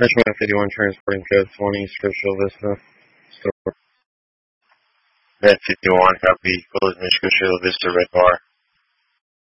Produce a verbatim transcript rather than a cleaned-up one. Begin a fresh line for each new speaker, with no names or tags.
Metro fifty-one transporting code twenty, Scriptural Vista. Store.
Met fifty-one, copy. Village, Scriptural Vista, Red Bar.